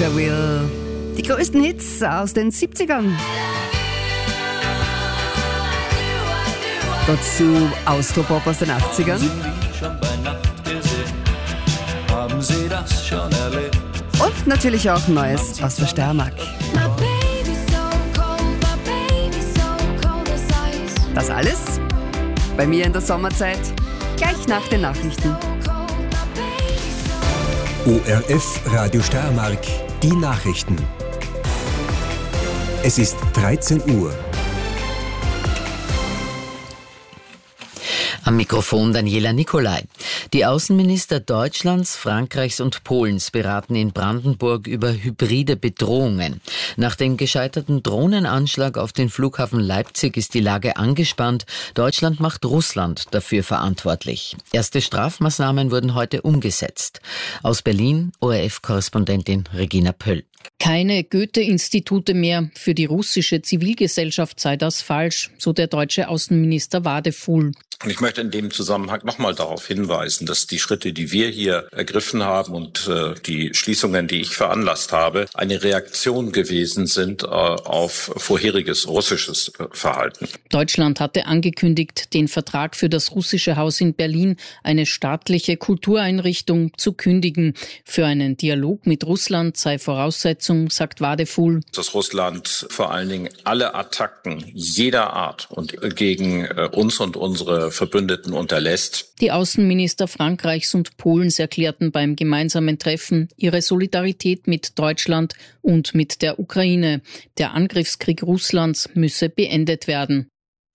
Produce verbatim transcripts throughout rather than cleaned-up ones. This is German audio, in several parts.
Doctor Will. Die größten Hits aus den siebzigern. Dazu Austropop aus den achtzigern. Sie schon bei Nacht gesehen? Haben Sie das schon erlebt? Und natürlich auch Neues aus der Steiermark. Das alles bei mir in der Sommerzeit, gleich nach den Nachrichten. O R F Radio Steiermark, die Nachrichten. Es ist dreizehn Uhr. Am Mikrofon Daniela Nicolai. Die Außenminister Deutschlands, Frankreichs und Polens beraten in Brandenburg über hybride Bedrohungen. Nach dem gescheiterten Drohnenanschlag auf den Flughafen Leipzig ist die Lage angespannt. Deutschland macht Russland dafür verantwortlich. Erste Strafmaßnahmen wurden heute umgesetzt. Aus Berlin O R F-Korrespondentin Regina Pöll. Keine Goethe-Institute mehr. Für die russische Zivilgesellschaft sei das falsch, so der deutsche Außenminister Wadefuhl. Und ich möchte in dem Zusammenhang nochmal darauf hinweisen, dass die Schritte, die wir hier ergriffen haben und äh, die Schließungen, die ich veranlasst habe, eine Reaktion gewesen sind äh, auf vorheriges russisches äh, Verhalten. Deutschland hatte angekündigt, den Vertrag für das russische Haus in Berlin, eine staatliche Kultureinrichtung, zu kündigen. Für einen Dialog mit Russland sei Voraussetzung, sagt Wadefuhl, dass Russland vor allen Dingen alle Attacken jeder Art und gegen äh, uns und unsere Verbündeten unterlässt. Die Außenminister Frankreichs und Polens erklärten beim gemeinsamen Treffen ihre Solidarität mit Deutschland und mit der Ukraine. Der Angriffskrieg Russlands müsse beendet werden.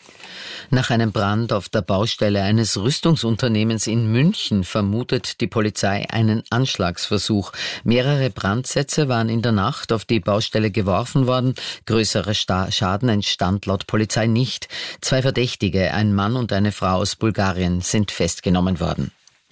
Nach einem Brand auf der Baustelle eines Rüstungsunternehmens in München vermutet die Polizei einen Anschlagsversuch. Mehrere Brandsätze waren in der Nacht auf die Baustelle geworfen worden. Größerer Schaden entstand laut Polizei nicht. Zwei Verdächtige, ein Mann und eine Frau aus Bulgarien, sind festgenommen worden.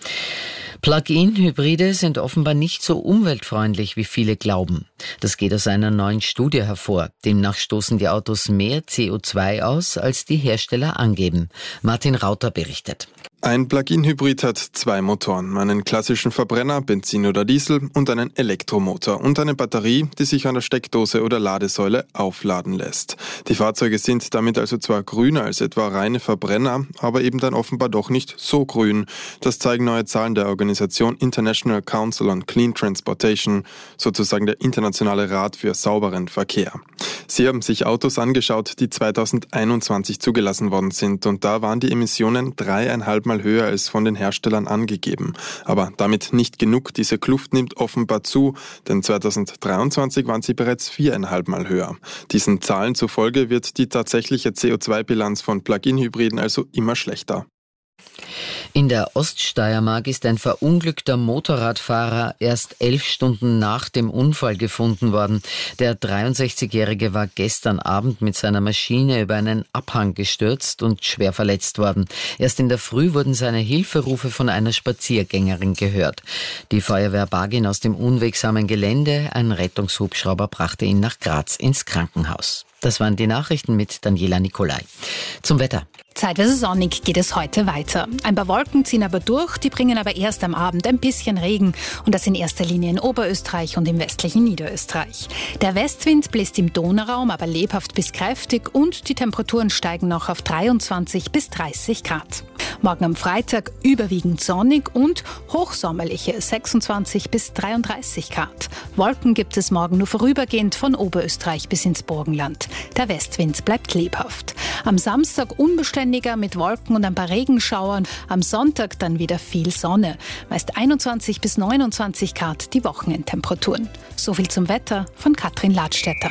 Plug-in-Hybride sind offenbar nicht so umweltfreundlich, wie viele glauben. Das geht aus einer neuen Studie hervor. Demnach stoßen die Autos mehr C O zwei aus, als die Hersteller angeben. Martin Rauter berichtet. Ein Plug-in-Hybrid hat zwei Motoren, einen klassischen Verbrenner, Benzin oder Diesel und einen Elektromotor und eine Batterie, die sich an der Steckdose oder Ladesäule aufladen lässt. Die Fahrzeuge sind damit also zwar grüner als etwa reine Verbrenner, aber eben dann offenbar doch nicht so grün. Das zeigen neue Zahlen der Organisation International Council on Clean Transportation, sozusagen der internationale Rat für sauberen Verkehr. Sie haben sich Autos angeschaut, die zweitausendeinundzwanzig zugelassen worden sind, und da waren die Emissionen dreieinhalb Mal höher als von den Herstellern angegeben. Aber damit nicht genug, diese Kluft nimmt offenbar zu, denn zweitausenddreiundzwanzig waren sie bereits viereinhalb Mal höher. Diesen Zahlen zufolge wird die tatsächliche C O zwei Bilanz von Plug-in-Hybriden also immer schlechter. In der Oststeiermark ist ein verunglückter Motorradfahrer erst elf Stunden nach dem Unfall gefunden worden. Der dreiundsechzigjährige war gestern Abend mit seiner Maschine über einen Abhang gestürzt und schwer verletzt worden. Erst in der Früh wurden seine Hilferufe von einer Spaziergängerin gehört. Die Feuerwehr barg ihn aus dem unwegsamen Gelände. Ein Rettungshubschrauber brachte ihn nach Graz ins Krankenhaus. Das waren die Nachrichten mit Daniela Nicolai. Zum Wetter. Zeitweise sonnig geht es heute weiter. Ein paar Wolken ziehen aber durch, die bringen aber erst am Abend ein bisschen Regen. Und das in erster Linie in Oberösterreich und im westlichen Niederösterreich. Der Westwind bläst im Donauraum aber lebhaft bis kräftig und die Temperaturen steigen noch auf dreiundzwanzig bis dreißig Grad. Morgen am Freitag überwiegend sonnig und hochsommerliche sechsundzwanzig bis dreiunddreißig Grad. Wolken gibt es morgen nur vorübergehend von Oberösterreich bis ins Burgenland. Der Westwind bleibt lebhaft. Am Samstag unbeständiger mit Wolken und ein paar Regenschauern. Am Sonntag dann wieder viel Sonne. Meist einundzwanzig bis neunundzwanzig Grad die Wochenendtemperaturen. So viel zum Wetter von Katrin Ladstätter.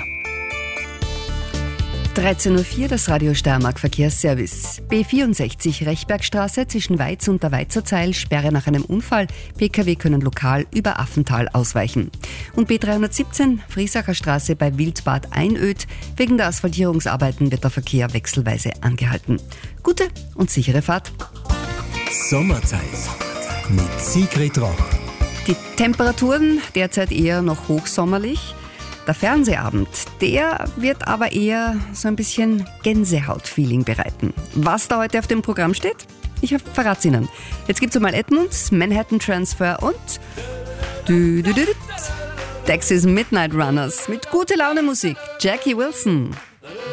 dreizehn Uhr vier, das Radio Steiermark Verkehrsservice. B vierundsechzig Rechbergstraße zwischen Weiz und der Weitzerzeil, Sperre nach einem Unfall. Pkw können lokal über Affental ausweichen. Und B dreihundertsiebzehn Friesacher Straße bei Wildbad Einöd. Wegen der Asphaltierungsarbeiten wird der Verkehr wechselweise angehalten. Gute und sichere Fahrt. Sommerzeit mit Sigrid Roch. Die Temperaturen derzeit eher noch hochsommerlich. Der Fernsehabend, der wird aber eher so ein bisschen Gänsehaut-Feeling bereiten. Was da heute auf dem Programm steht? Ich verrate es Ihnen. Jetzt gibt es mal Edmunds, Manhattan Transfer und... Texas Midnight Runners mit gute Laune Musik. Jackie Wilson.